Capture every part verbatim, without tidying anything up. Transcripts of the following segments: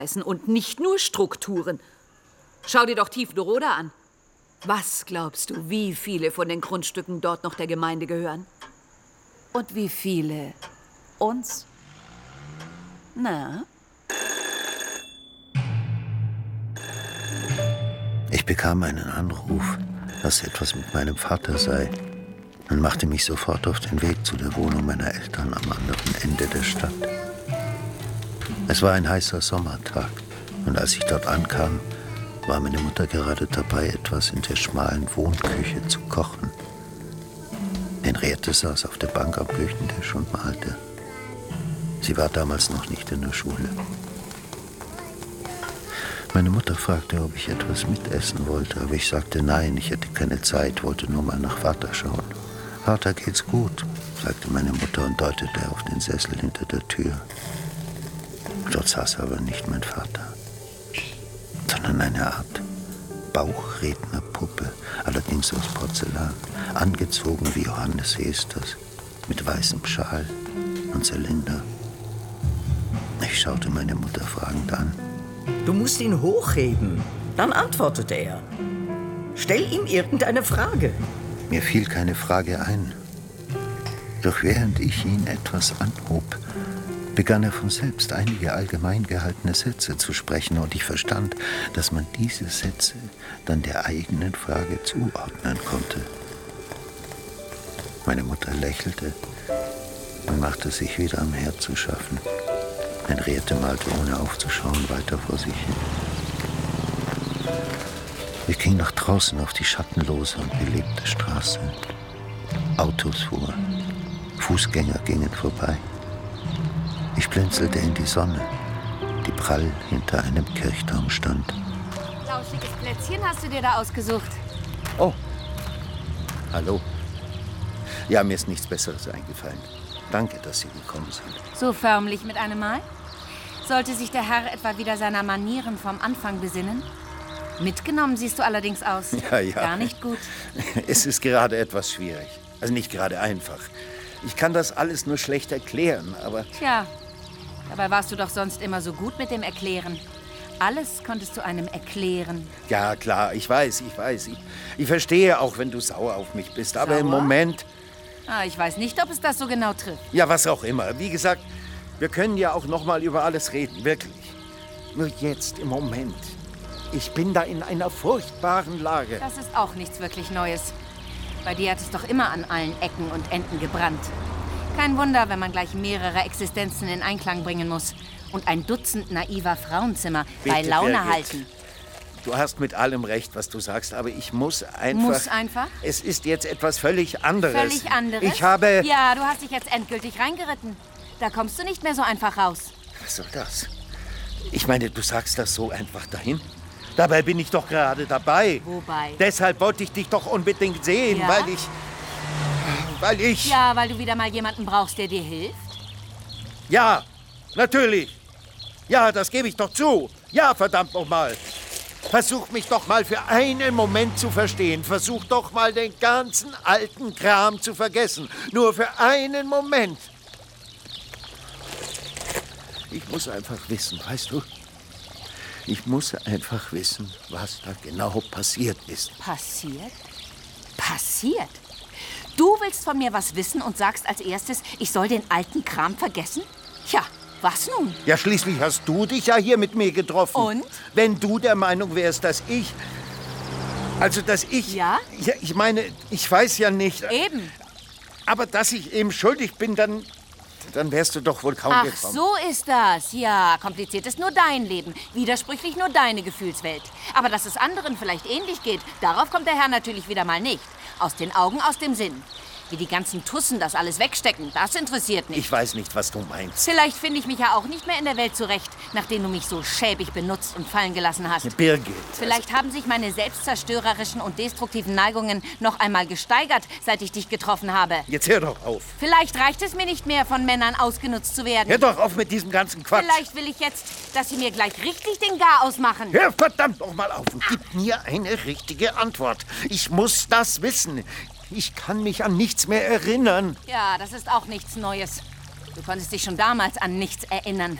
und nicht nur Strukturen. Schau dir doch Tiefenrode an. Was glaubst du, wie viele von den Grundstücken dort noch der Gemeinde gehören? Und wie viele uns? Na? Ich bekam einen Anruf, dass etwas mit meinem Vater sei, und machte mich sofort auf den Weg zu der Wohnung meiner Eltern am anderen Ende der Stadt. Es war ein heißer Sommertag, und als ich dort ankam, war meine Mutter gerade dabei, etwas in der schmalen Wohnküche zu kochen. Henriette saß auf der Bank am Küchentisch und malte. Sie war damals noch nicht in der Schule. Meine Mutter fragte, ob ich etwas mitessen wollte, aber ich sagte nein, ich hätte keine Zeit, wollte nur mal nach Vater schauen. »Vater, geht's gut«, sagte meine Mutter und deutete auf den Sessel hinter der Tür. Dort saß aber nicht mein Vater, sondern eine Art Bauchrednerpuppe, allerdings aus Porzellan, angezogen wie Johannes Hesters, mit weißem Schal und Zylinder. Ich schaute meine Mutter fragend an. Du musst ihn hochheben, dann antwortete er. Stell ihm irgendeine Frage. Mir fiel keine Frage ein. Doch während ich ihn etwas anhob, begann er von selbst einige allgemein gehaltene Sätze zu sprechen, und ich verstand, dass man diese Sätze dann der eigenen Frage zuordnen konnte. Meine Mutter lächelte und machte sich wieder am Herd zu schaffen. Henriette malte ohne aufzuschauen weiter vor sich hin. Ich ging nach draußen auf die schattenlose und belebte Straße. Autos fuhren, Fußgänger gingen vorbei. Ich blinzelte in die Sonne, die prall hinter einem Kirchturm stand. Lauschiges Plätzchen hast du dir da ausgesucht. Oh, hallo. Ja, mir ist nichts Besseres eingefallen. Danke, dass Sie gekommen sind. So förmlich mit einem Mal? Sollte sich der Herr etwa wieder seiner Manieren vom Anfang besinnen? Mitgenommen siehst du allerdings aus. Ja, ja. Gar nicht gut. Es ist gerade etwas schwierig. Also nicht gerade einfach. Ich kann das alles nur schlecht erklären, aber... Tja, dabei warst du doch sonst immer so gut mit dem Erklären. Alles konntest du einem erklären. Ja, klar, ich weiß, ich weiß. Ich, ich verstehe auch, wenn du sauer auf mich bist. Aber Sauer? im Moment... Ah, ich weiß nicht, ob es das so genau trifft. Ja, was auch immer. Wie gesagt, wir können ja auch noch mal über alles reden, wirklich. Nur jetzt, im Moment. Ich bin da in einer furchtbaren Lage. Das ist auch nichts wirklich Neues. Bei dir hat es doch immer an allen Ecken und Enden gebrannt. Kein Wunder, wenn man gleich mehrere Existenzen in Einklang bringen muss und ein Dutzend naiver Frauenzimmer Bitte, bei Laune Birgit. halten. Du hast mit allem recht, was du sagst, aber ich muss einfach... Muss einfach? Es ist jetzt etwas völlig anderes. Völlig anderes? Ich habe... Ja, du hast dich jetzt endgültig reingeritten. Da kommst du nicht mehr so einfach raus. Was soll das? Ich meine, du sagst das so einfach dahin. Dabei bin ich doch gerade dabei. Wobei? Deshalb wollte ich dich doch unbedingt sehen, Ja? weil ich... Weil ich... Ja, weil du wieder mal jemanden brauchst, der dir hilft? Ja, natürlich. Ja, das gebe ich doch zu. Ja, verdammt noch mal. Versuch mich doch mal für einen Moment zu verstehen. Versuch doch mal den ganzen alten Kram zu vergessen. Nur für einen Moment. Ich muss einfach wissen, weißt du? Ich muss einfach wissen, was da genau passiert ist. Passiert? Passiert? Du willst von mir was wissen und sagst als erstes, ich soll den alten Kram vergessen? Tja, was nun? Ja, schließlich hast du dich ja hier mit mir getroffen. Und? Wenn du der Meinung wärst, dass ich... Also, dass ich... Ja? Ja, ich meine, ich weiß ja nicht... Eben. Aber dass ich eben schuldig bin, dann... Dann wärst du doch wohl kaum Ach, gekommen. so ist das. Ja, kompliziert ist nur dein Leben. Widersprüchlich nur deine Gefühlswelt. Aber dass es anderen vielleicht ähnlich geht, darauf kommt der Herr natürlich wieder mal nicht. Aus den Augen, aus dem Sinn. Wie die ganzen Tussen das alles wegstecken, das interessiert nicht. Ich weiß nicht, was du meinst. Vielleicht finde ich mich ja auch nicht mehr in der Welt zurecht, nachdem du mich so schäbig benutzt und fallen gelassen hast. Birgit. Vielleicht haben sich meine selbstzerstörerischen und destruktiven Neigungen noch einmal gesteigert, seit ich dich getroffen habe. Jetzt hör doch auf. Vielleicht reicht es mir nicht mehr, von Männern ausgenutzt zu werden. Hör doch auf mit diesem ganzen Quatsch. Vielleicht will ich jetzt, dass sie mir gleich richtig den Garaus machen. Hör verdammt noch mal auf und gib mir eine richtige Antwort. Ich muss das wissen. Ich kann mich an nichts mehr erinnern. Ja, das ist auch nichts Neues. Du konntest dich schon damals an nichts erinnern.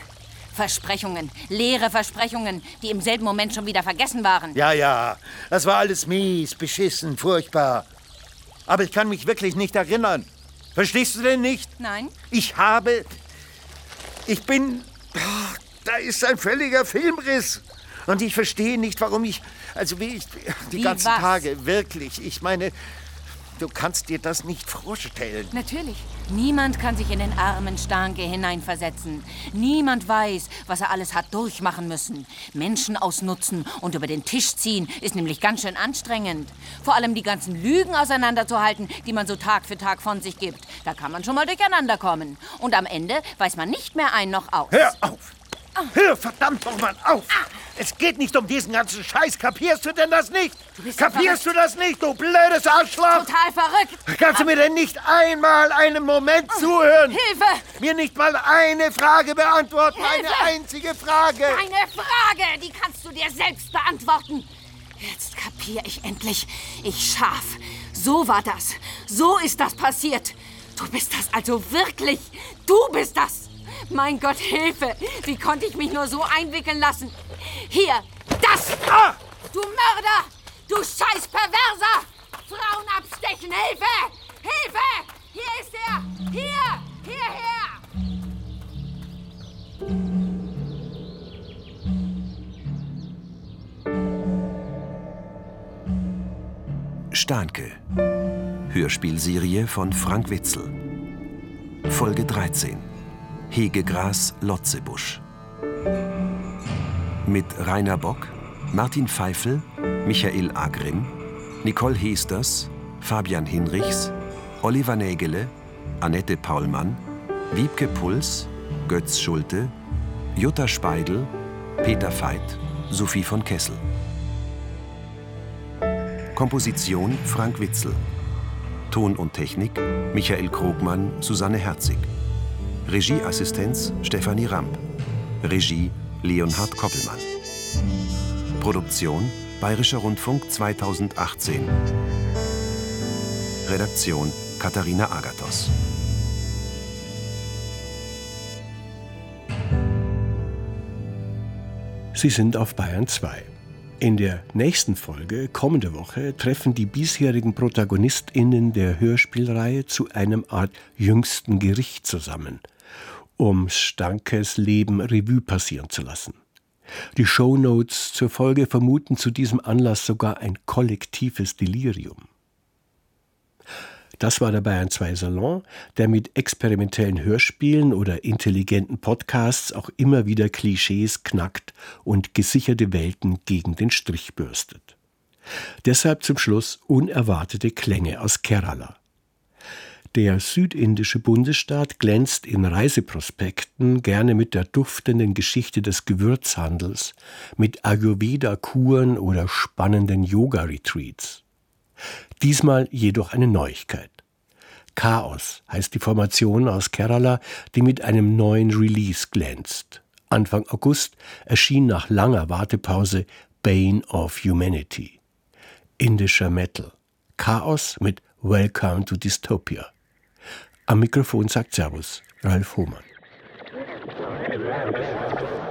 Versprechungen, leere Versprechungen, die im selben Moment schon wieder vergessen waren. Ja, ja, das war alles mies, beschissen, furchtbar. Aber ich kann mich wirklich nicht erinnern. Verstehst du denn nicht? Nein. Ich habe... Ich bin... Da ist ein völliger Filmriss. Und ich verstehe nicht, warum ich... Also wie ich... Die Wie ganzen was? Tage, wirklich. Ich meine, du kannst dir das nicht vorstellen. Natürlich. Niemand kann sich in den armen Starnke hineinversetzen. Niemand weiß, was er alles hat durchmachen müssen. Menschen ausnutzen und über den Tisch ziehen ist nämlich ganz schön anstrengend. Vor allem die ganzen Lügen auseinanderzuhalten, die man so Tag für Tag von sich gibt. Da kann man schon mal durcheinander kommen. Und am Ende weiß man nicht mehr ein noch aus. Hör auf! Hör verdammt noch mal auf! Ah. Es geht nicht um diesen ganzen Scheiß. Kapierst du denn das nicht? Du bist Kapierst du das nicht, du blödes Arschloch? Total verrückt! Kannst du mir denn nicht einmal einen Moment zuhören? Hilfe! Mir nicht mal eine Frage beantworten, Hilfe! eine einzige Frage. Eine Frage, die kannst du dir selbst beantworten. Jetzt kapiere ich endlich. Ich Schaf. So war das. So ist das passiert. Du bist das also wirklich. Du bist das. Mein Gott, Hilfe! Wie konnte ich mich nur so einwickeln lassen? Hier, das! Ah! Du Mörder! Du scheiß Perverser! Frauen abstechen! Hilfe! Hilfe! Hier ist er! Hier! Hierher! Starnke. Hörspielserie von Frank Witzel. Folge dreizehn. Hegegras Lotzebusch. Mit Rainer Bock, Martin Pfeifel, Michael Agrim, Nicole Heesters, Fabian Hinrichs, Oliver Nägele, Annette Paulmann, Wiebke Puls, Götz Schulte, Jutta Speidel, Peter Veit, Sophie von Kessel. Komposition Frank Witzel. Ton und Technik Michael Krogmann, Susanne Herzig. Regieassistenz Stefanie Ramp. Regie Leonhard Koppelmann. Produktion Bayerischer Rundfunk zweitausendachtzehn. Redaktion Katharina Agathos. Sie sind auf Bayern zwei. In der nächsten Folge, kommende Woche, treffen die bisherigen ProtagonistInnen der Hörspielreihe zu einem Art jüngsten Gericht zusammen, um Starnkes Leben Revue passieren zu lassen. Die Shownotes zur Folge vermuten zu diesem Anlass sogar ein kollektives Delirium. Das war der Bayern zwei Salon, der mit experimentellen Hörspielen oder intelligenten Podcasts auch immer wieder Klischees knackt und gesicherte Welten gegen den Strich bürstet. Deshalb zum Schluss unerwartete Klänge aus Kerala. Der südindische Bundesstaat glänzt in Reiseprospekten gerne mit der duftenden Geschichte des Gewürzhandels, mit Ayurveda-Kuren oder spannenden Yoga-Retreats. Diesmal jedoch eine Neuigkeit. Chaos heißt die Formation aus Kerala, die mit einem neuen Release glänzt. Anfang August erschien nach langer Wartepause Bane of Humanity. Indischer Metal. Chaos mit Welcome to Dystopia. Am Mikrofon sagt Servus, Ralf Hohmann.